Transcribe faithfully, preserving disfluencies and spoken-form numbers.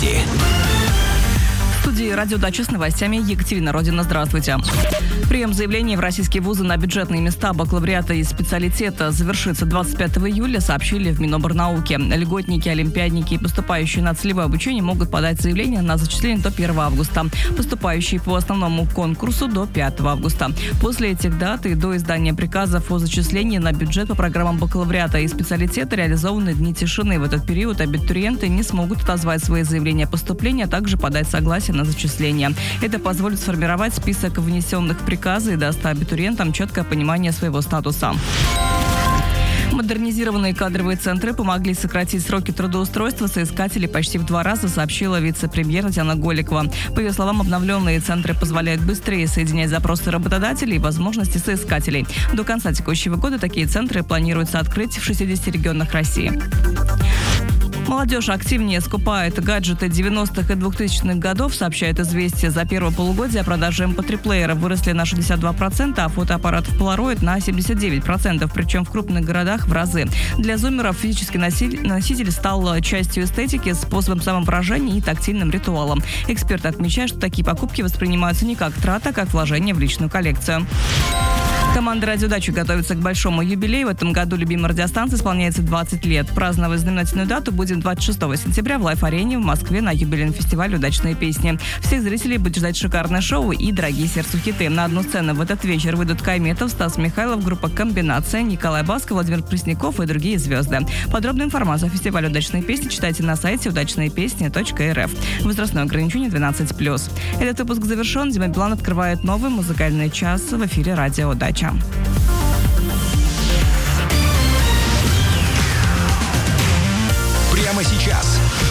Новости. В студии «Радио Дача» с новостями Екатерина Родина. Здравствуйте. Прием заявлений в российские вузы на бюджетные места бакалавриата и специалитета завершится двадцать пятого июля, сообщили в Миноборнауке. Льготники, олимпиадники и поступающие на целевое обучение могут подать заявление на зачисление до первого августа. Поступающие по основному конкурсу до пятого августа. После этих дат и до издания приказов о зачислении на бюджет по программам бакалавриата и специалитета реализованы дни тишины. В этот период абитуриенты не смогут отозвать свои заявления о поступлении, а также подать согласие на зачисление. Это позволит сформировать список внесенных приказов и даст абитуриентам четкое понимание своего статуса. Модернизированные кадровые центры помогли сократить сроки трудоустройства соискателей почти в два раза, сообщила вице-премьер Татьяна Голикова. По ее словам, обновленные центры позволяют быстрее соединять запросы работодателей и возможности соискателей. До конца текущего года такие центры планируется открыть в шестидесяти регионах России. Молодежь активнее скупает гаджеты девяностых и двухтысячных годов, сообщает «Известия». За первое полугодие продажи эм пэ три плееров выросли на шестьдесят два процента, а фотоаппаратов Polaroid на семьдесят девять процентов, причем в крупных городах в разы. Для зумеров физический носитель стал частью эстетики, способом самовыражения и тактильным ритуалом. Эксперты отмечают, что такие покупки воспринимаются не как трата, а как вложение в личную коллекцию. Команда «Радио Дача» готовится к большому юбилею. В этом году любимой радиостанции исполняется двадцать лет. Праздновать знаменательную дату будем двадцать шестого сентября в Лайф-арене в Москве на юбилейном фестивале «Удачные песни». Всех зрителей будет ждать шикарное шоу и дорогие сердцу хиты. На одну сцену в этот вечер выйдут Кайметов, Стас Михайлов, группа «Комбинация», Николай Басков, Владимир Пресняков и другие звезды. Подробную информацию о фестивале «Удачные песни» читайте на сайте удачные песни точка эр эф. Возрастное ограничение двенадцать плюс. Этот выпуск завершен. Дима Билан открывает новый музыкальный час в эфире «Радио Дача». Прямо сейчас.